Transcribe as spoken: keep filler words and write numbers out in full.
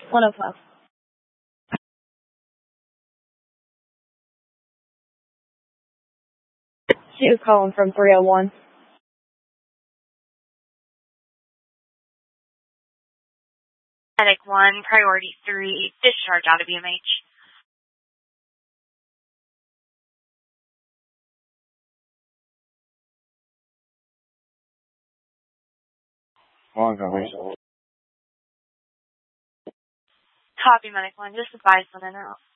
one oh five. She was calling from three oh one. Medic one, priority three, discharge out of E M H. Long coverage. Copy, Medic one, just advise on in or out.